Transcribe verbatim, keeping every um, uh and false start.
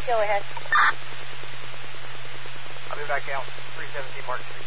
Go ahead. I'll be back out three seventeen Mark Street.